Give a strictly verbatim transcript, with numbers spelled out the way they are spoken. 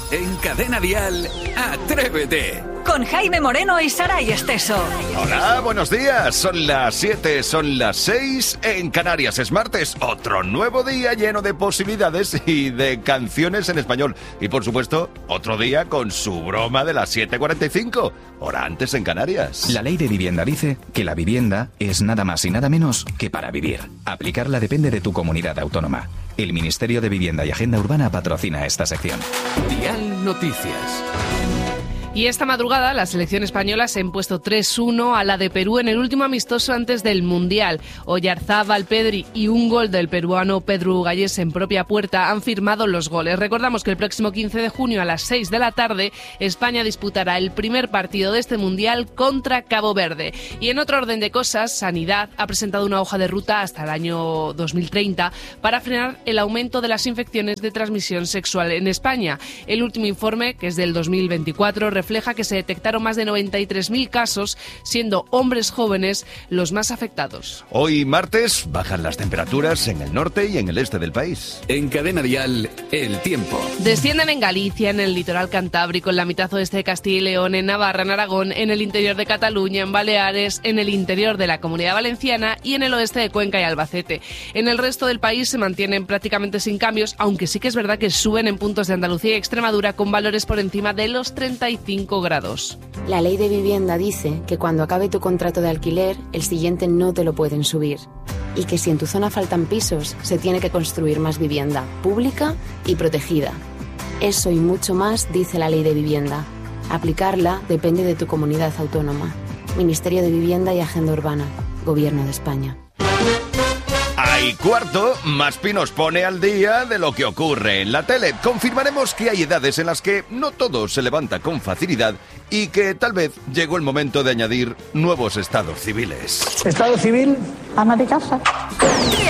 En Cadena Dial, Atrévete. Con Jaime Moreno y Saray Esteso. Hola, buenos días. Son las siete, son las seis. En Canarias es martes. Otro nuevo día lleno de posibilidades y de canciones en español. Y por supuesto, otro día con su broma de las siete cuarenta y cinco. Hora antes en Canarias. La ley de vivienda dice que la vivienda es nada más y nada menos que para vivir. Aplicarla depende de tu comunidad autónoma. El Ministerio de Vivienda y Agenda Urbana patrocina esta sección. Dial Noticias. Y esta madrugada la selección española se ha impuesto tres uno a la de Perú en el último amistoso antes del Mundial. Oyarzábal, Pedri y un gol del peruano Pedro Galles en propia puerta han firmado los goles. Recordamos que el próximo quince de junio a las seis de la tarde España disputará el primer partido de este Mundial contra Cabo Verde. Y en otro orden de cosas, Sanidad ha presentado una hoja de ruta hasta el año dos mil treinta para frenar el aumento de las infecciones de transmisión sexual en España. El último informe, que es del dos mil veinticuatro, refleja que se detectaron más de noventa y tres mil casos, siendo hombres jóvenes los más afectados. Hoy martes bajan las temperaturas en el norte y en el este del país. En Cadena Dial, el tiempo. Descienden en Galicia, en el litoral cantábrico, en la mitad oeste de Castilla y León, en Navarra, en Aragón, en el interior de Cataluña, en Baleares, en el interior de la Comunidad Valenciana y en el oeste de Cuenca y Albacete. En el resto del país se mantienen prácticamente sin cambios, aunque sí que es verdad que suben en puntos de Andalucía y Extremadura con valores por encima de los treinta y cinco grados. La ley de vivienda dice que cuando acabe tu contrato de alquiler, el siguiente no te lo pueden subir. Y que si en tu zona faltan pisos, se tiene que construir más vivienda, pública y protegida. Eso y mucho más dice la ley de vivienda. Aplicarla depende de tu comunidad autónoma. Ministerio de Vivienda y Agenda Urbana. Gobierno de España. Hay cuarto, Maspi nos pone al día de lo que ocurre en la tele. Confirmaremos que hay edades en las que no todo se levanta con facilidad y que tal vez llegó el momento de añadir nuevos estados civiles. Estado civil, ama de casa.